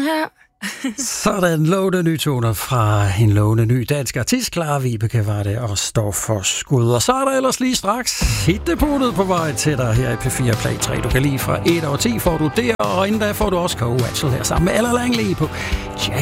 her. Sådan lovende nytoner fra en lovende ny dansk artist. Clara Vibeke var det og står for skud. Og så er der ellers lige straks hitdepotet på vej til dig her i P4 Play 3. Du kan lige fra 1 over 10 får du det, og inden da får du også Coe Watchell her sammen med Aller Langley på